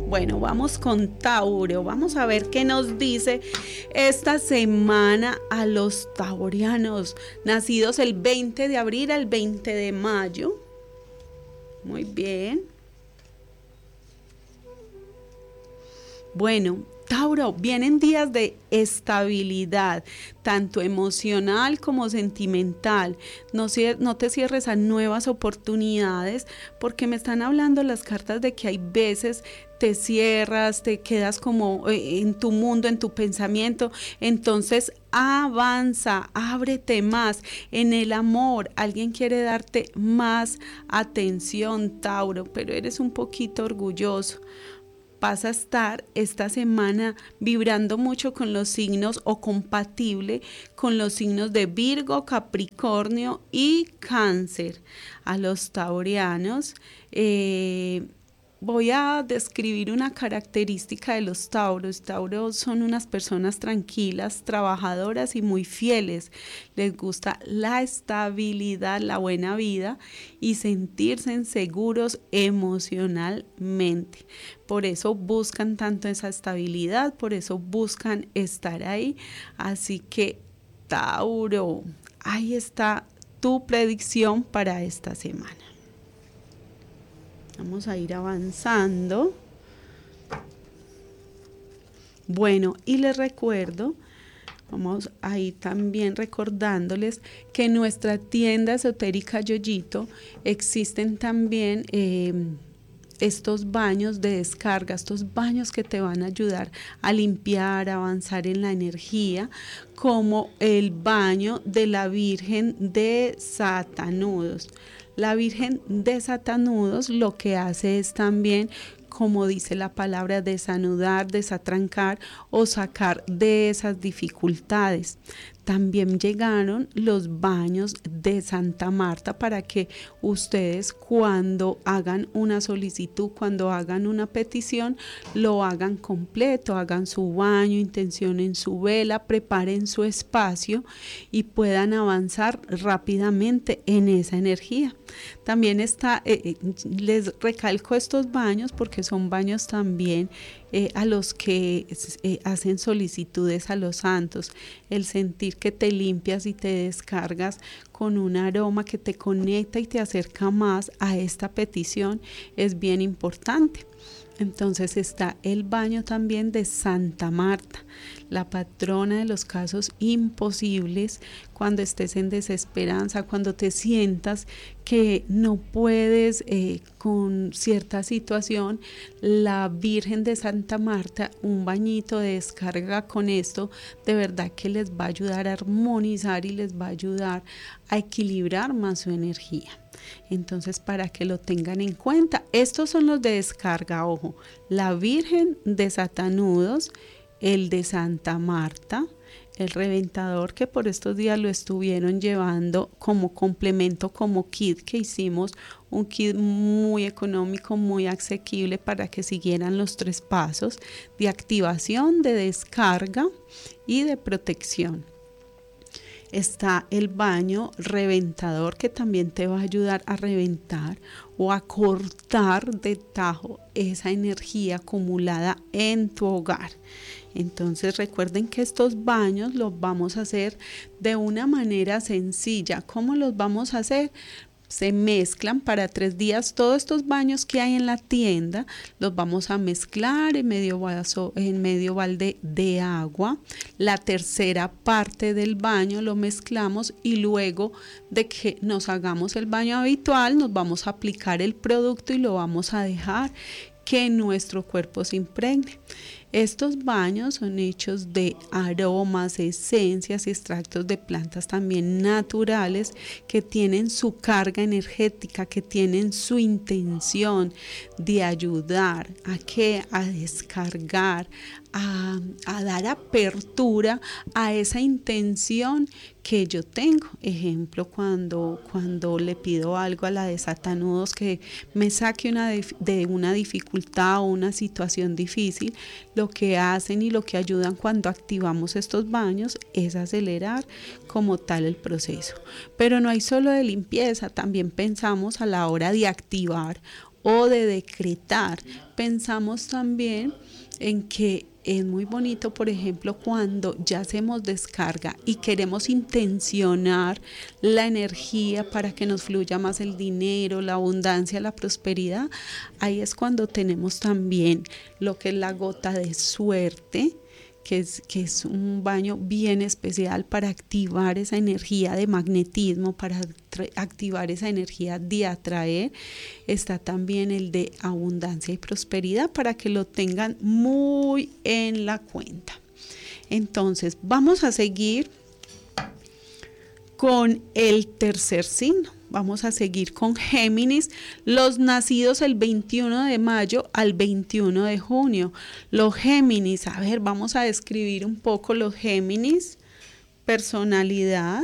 Bueno, vamos con Tauro. Vamos a ver qué nos dice esta semana a los taurianos, nacidos el 20 de abril al 20 de mayo. Muy bien. Bueno, Tauro, vienen días de estabilidad, tanto emocional como sentimental. No te cierres a nuevas oportunidades, porque me están hablando las cartas de que hay veces te cierras, te quedas como en tu mundo, en tu pensamiento. Entonces avanza, ábrete más. En el amor, alguien quiere darte más atención, Tauro, pero eres un poquito orgulloso. Vas a estar esta semana vibrando mucho con los signos o compatible con los signos de Virgo, Capricornio y Cáncer. A los taurianos, voy a describir una característica de los tauros. Tauros son unas personas tranquilas, trabajadoras y muy fieles. Les gusta la estabilidad, la buena vida y sentirse seguros emocionalmente. Por eso buscan tanto esa estabilidad, por eso buscan estar ahí. Así que, Tauro, ahí está tu predicción para esta semana. Vamos a ir avanzando. Bueno, y les recuerdo, vamos a ir también recordándoles que en nuestra tienda esotérica Yoyito existen también estos baños de descarga, estos baños que te van a ayudar a limpiar, a avanzar en la energía, como el baño de la Virgen de Satanudos. La Virgen de Satanudos lo que hace es también, como dice la palabra, desanudar, desatrancar o sacar de esas dificultades. También llegaron los baños de Santa Marta para que ustedes, cuando hagan una solicitud, cuando hagan una petición, lo hagan completo, hagan su baño, intencionen su vela, preparen su espacio y puedan avanzar rápidamente en esa energía. También está, les recalco estos baños porque son baños también a los que hacen solicitudes a los santos. El sentir que te limpias y te descargas con un aroma que te conecta y te acerca más a esta petición es bien importante. Entonces está el baño también de Santa Marta, la patrona de los casos imposibles. Cuando estés en desesperanza, cuando te sientas que no puedes con cierta situación, la Virgen de Santa Marta, un bañito de descarga con esto, de verdad que les va a ayudar a armonizar y les va a ayudar a equilibrar más su energía. Entonces, para que lo tengan en cuenta, estos son los de descarga, ojo, la Virgen de Satanudos, el de Santa Marta, el reventador que por estos días lo estuvieron llevando como complemento, como kit que hicimos, un kit muy económico, muy asequible para que siguieran los 3 pasos de activación, de descarga y de protección. Está el baño reventador que también te va a ayudar a reventar o a cortar de tajo esa energía acumulada en tu hogar. Entonces recuerden que estos baños los vamos a hacer de una manera sencilla. ¿Cómo los vamos a hacer? Se mezclan para 3 días. Todos estos baños que hay en la tienda los vamos a mezclar en medio balde de agua. La tercera parte del baño lo mezclamos y luego de que nos hagamos el baño habitual nos vamos a aplicar el producto y lo vamos a dejar que nuestro cuerpo se impregne. Estos baños son hechos de aromas, esencias y extractos de plantas también naturales que tienen su carga energética, que tienen su intención de ayudar a descargar, a dar apertura a esa intención que yo tengo. Ejemplo, cuando le pido algo a la de Satanudos que me saque de una dificultad o una situación difícil, lo que hacen y lo que ayudan cuando activamos estos baños es acelerar como tal el proceso. Pero no hay solo de limpieza, también pensamos a la hora de activar o de decretar. Pensamos también en que es muy bonito, por ejemplo, cuando ya hacemos descarga y queremos intencionar la energía para que nos fluya más el dinero, la abundancia, la prosperidad. Ahí es cuando tenemos también lo que es la gota de suerte, que es un baño bien especial para activar esa energía de magnetismo, para activar esa energía de atraer. Está también el de abundancia y prosperidad para que lo tengan muy en la cuenta. Entonces, vamos a seguir con el tercer signo. Vamos a seguir con Géminis, los nacidos el 21 de mayo al 21 de junio. Los Géminis, a ver, vamos a describir un poco los Géminis. Personalidad,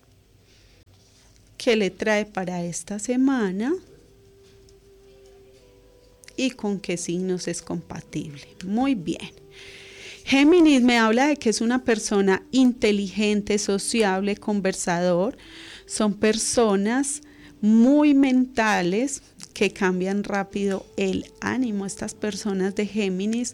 ¿qué le trae para esta semana? ¿Y con qué signos es compatible? Muy bien. Géminis me habla de que es una persona inteligente, sociable, conversador. Son personas muy mentales que cambian rápido el ánimo. Estas personas de Géminis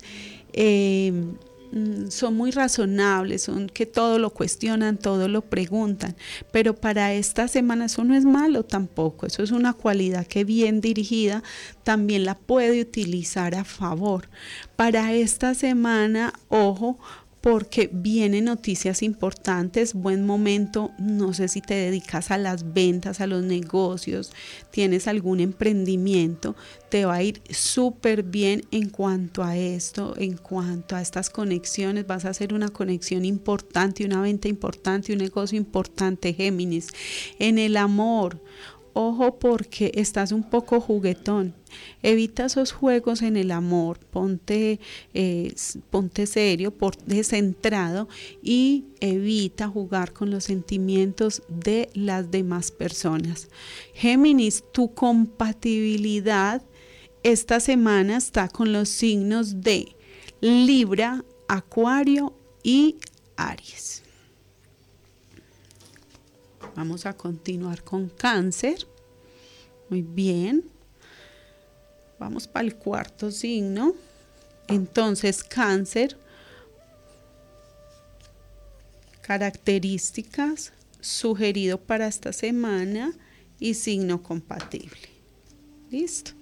son muy razonables, son que todo lo cuestionan, todo lo preguntan, pero para esta semana eso no es malo tampoco, eso es una cualidad que bien dirigida también la puede utilizar a favor. Para esta semana, ojo, porque vienen noticias importantes, buen momento, no sé si te dedicas a las ventas, a los negocios, tienes algún emprendimiento, te va a ir súper bien en cuanto a esto, en cuanto a estas conexiones, vas a hacer una conexión importante, una venta importante, un negocio importante, Géminis. En el amor, ojo porque estás un poco juguetón, evita esos juegos en el amor, ponte serio, ponte centrado y evita jugar con los sentimientos de las demás personas. Géminis, tu compatibilidad esta semana está con los signos de Libra, Acuario y Aries. Vamos a continuar con Cáncer. Muy bien. Vamos para el cuarto signo. Entonces, Cáncer. Características sugerido para esta semana y signo compatible. Listo.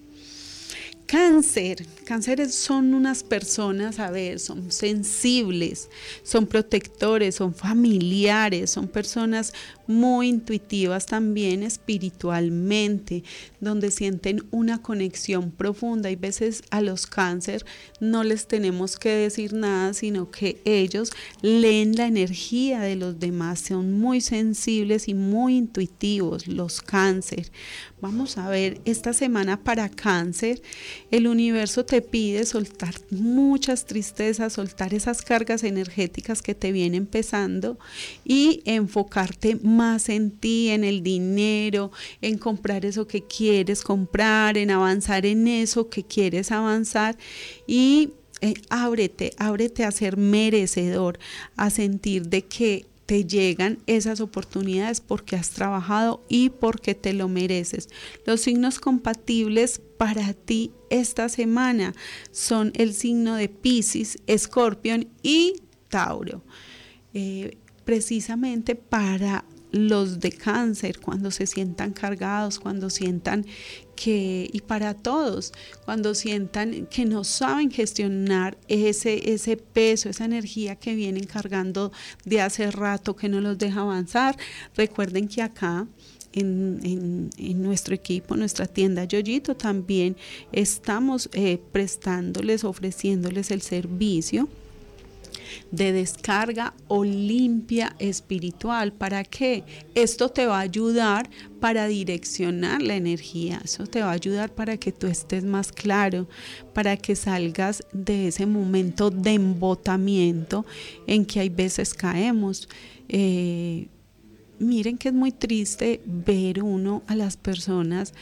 Cánceres son unas personas, a ver, son sensibles, son protectores, son familiares, son personas muy intuitivas también espiritualmente, donde sienten una conexión profunda. Hay veces a los cáncer no les tenemos que decir nada, sino que ellos leen la energía de los demás, son muy sensibles y muy intuitivos los cáncer. Vamos a ver, esta semana para Cáncer, el universo te pide soltar muchas tristezas, soltar esas cargas energéticas que te vienen pesando y enfocarte más en ti, en el dinero, en comprar eso que quieres comprar, en avanzar en eso que quieres avanzar y ábrete a ser merecedor, a sentir de que te llegan esas oportunidades porque has trabajado y porque te lo mereces. Los signos compatibles para ti esta semana son el signo de Piscis, Escorpión y Tauro. Precisamente para los de Cáncer, cuando se sientan cargados, cuando sientan y para todos, cuando sientan que no saben gestionar ese peso, esa energía que vienen cargando de hace rato que no los deja avanzar. Recuerden que acá en nuestro equipo, nuestra tienda Yoyito, también estamos ofreciéndoles el servicio de descarga o limpia espiritual. ¿Para qué? Esto te va a ayudar para direccionar la energía, eso te va a ayudar para que tú estés más claro, para que salgas de ese momento de embotamiento en que hay veces caemos. Miren que es muy triste ver uno a las personas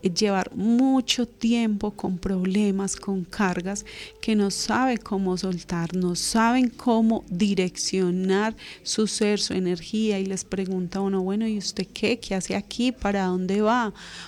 llevar mucho tiempo con problemas, con cargas, que no sabe cómo soltar, no saben cómo direccionar su ser, su energía, y les pregunta a uno, bueno, ¿y usted qué? ¿Qué hace aquí? ¿Para dónde va?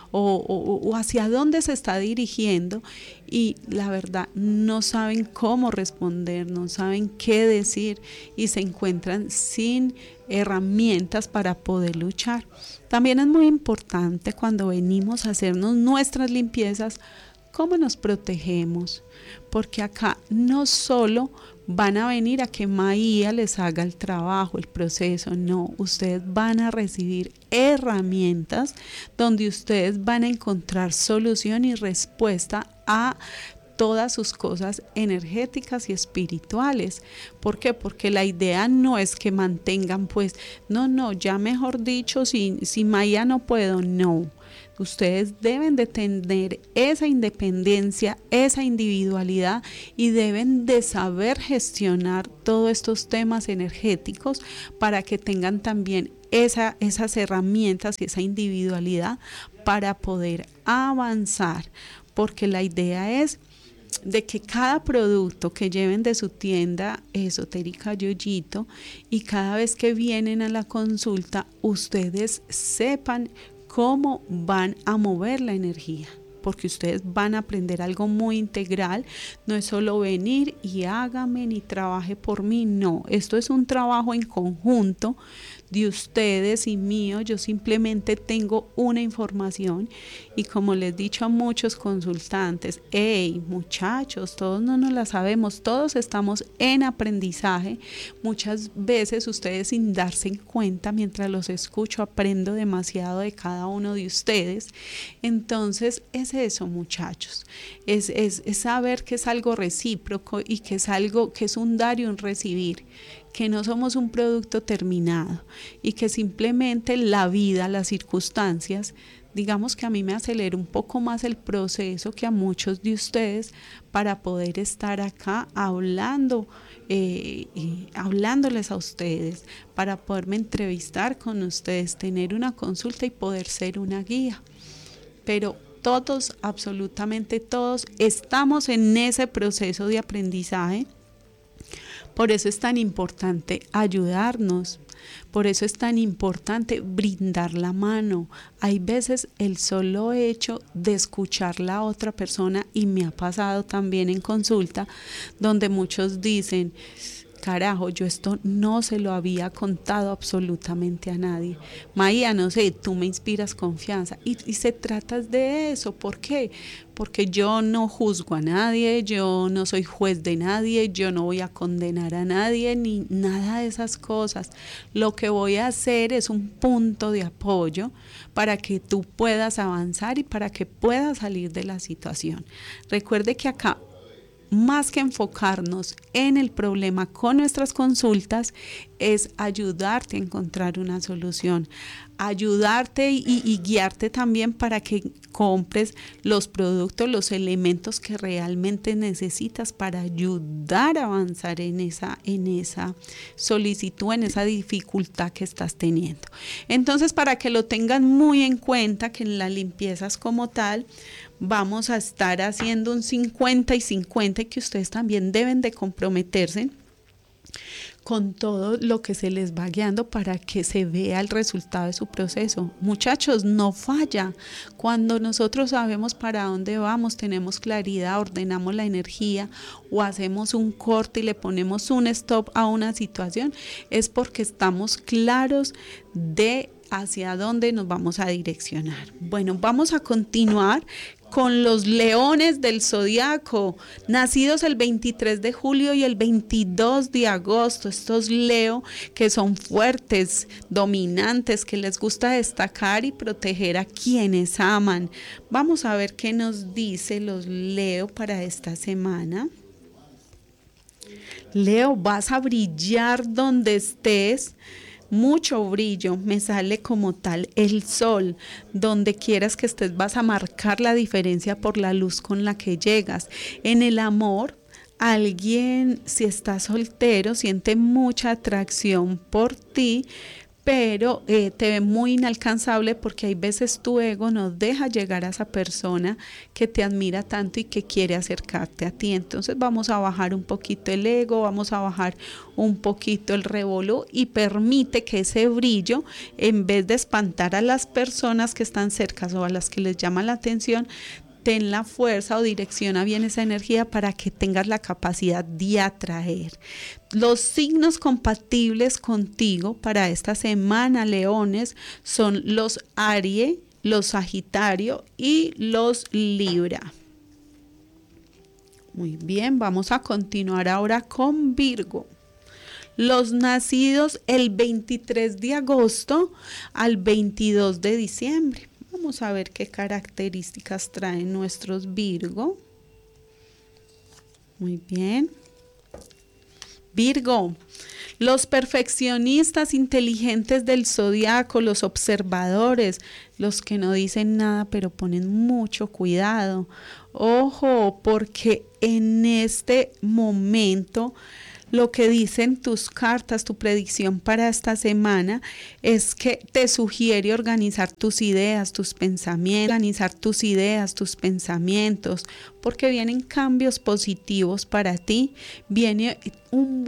O hacia dónde se está dirigiendo, y la verdad no saben cómo responder, no saben qué decir, y se encuentran sin herramientas para poder luchar. También es muy importante cuando venimos a hacernos nuestras limpiezas, cómo nos protegemos, porque acá no solo van a venir a que Maía les haga el trabajo, el proceso, no, ustedes van a recibir herramientas donde ustedes van a encontrar solución y respuesta a todas sus cosas energéticas y espirituales. ¿Por qué? Porque la idea no es que mantengan no, ya mejor dicho, si Maía no puedo, no. Ustedes deben de tener esa independencia, esa individualidad, y deben de saber gestionar todos estos temas energéticos para que tengan también esas herramientas y esa individualidad para poder avanzar, porque la idea es de que cada producto que lleven de su tienda esotérica Yoyito, y cada vez que vienen a la consulta, ustedes sepan cómo van a mover la energía, porque ustedes van a aprender algo muy integral. No es solo venir y hágame ni trabaje por mí, no, esto es un trabajo en conjunto de ustedes y mío. Yo simplemente tengo una información, y como les he dicho a muchos consultantes, hey muchachos, todos no nos la sabemos, todos estamos en aprendizaje. Muchas veces ustedes, sin darse cuenta, mientras los escucho, aprendo demasiado de cada uno de ustedes. Entonces es eso, muchachos, es saber que es algo recíproco, y que es algo que es un dar y un recibir, que no somos un producto terminado, y que simplemente la vida, las circunstancias, digamos que a mí me acelera un poco más el proceso que a muchos de ustedes, para poder estar acá hablándoles a ustedes, para poderme entrevistar con ustedes, tener una consulta y poder ser una guía. Pero todos, absolutamente todos, estamos en ese proceso de aprendizaje. Por eso es tan importante ayudarnos, por eso es tan importante brindar la mano. Hay veces el solo hecho de escuchar la otra persona, y me ha pasado también en consulta, donde muchos dicen, carajo, yo esto no se lo había contado absolutamente a nadie. Maía, no sé, tú me inspiras confianza. Y se trata de eso. ¿Por qué? Porque yo no juzgo a nadie, yo no soy juez de nadie, yo no voy a condenar a nadie, ni nada de esas cosas. Lo que voy a hacer es un punto de apoyo para que tú puedas avanzar y para que puedas salir de la situación. Recuerde que acá, más que enfocarnos en el problema con nuestras consultas, es ayudarte a encontrar una solución, ayudarte y guiarte también para que compres los productos, los elementos que realmente necesitas para ayudar a avanzar en esa solicitud, en esa dificultad que estás teniendo. Entonces, para que lo tengan muy en cuenta, que en las limpiezas como tal vamos a estar haciendo un 50 y 50, y que ustedes también deben de comprometerse con todo lo que se les va guiando para que se vea el resultado de su proceso. Muchachos, no falla. Cuando nosotros sabemos para dónde vamos, tenemos claridad, ordenamos la energía, o hacemos un corte y le ponemos un stop a una situación, es porque estamos claros de hacia dónde nos vamos a direccionar. Bueno, vamos a continuar con los leones del zodiaco, nacidos el 23 de julio y el 22 de agosto. Estos Leo, que son fuertes, dominantes, que les gusta destacar y proteger a quienes aman. Vamos a ver qué nos dice los Leo para esta semana. Leo, vas a brillar donde estés. Mucho brillo, me sale como tal el sol. Donde quieras que estés, vas a marcar la diferencia por la luz con la que llegas. En el amor, alguien, si está soltero, siente mucha atracción por ti, pero te ve muy inalcanzable porque hay veces tu ego no deja llegar a esa persona que te admira tanto y que quiere acercarte a ti. Entonces vamos a bajar un poquito el ego, vamos a bajar un poquito el revolú y permite que ese brillo, en vez de espantar a las personas que están cerca o a las que les llama la atención, ten la fuerza o direcciona bien esa energía para que tengas la capacidad de atraer. Los signos compatibles contigo para esta semana, leones, son los Aries, los Sagitario y los Libra. Muy bien, vamos a continuar ahora con Virgo. Los nacidos el 23 de agosto al 22 de diciembre. Vamos a ver qué características traen nuestros Virgo. Muy bien. Virgo, los perfeccionistas inteligentes del zodiaco, los observadores, los que no dicen nada pero ponen mucho cuidado. Ojo, porque en este momento lo que dicen tus cartas, tu predicción para esta semana es que te sugiere organizar tus ideas, tus pensamientos, porque vienen cambios positivos para ti, viene un